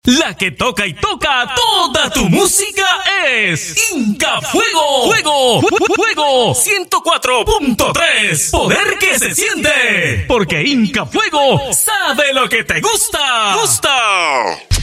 La que toca y toca toda tu música es Inca Fuego. Fuego 104.3. Poder que se siente. Porque Inca Fuego sabe lo que te gusta.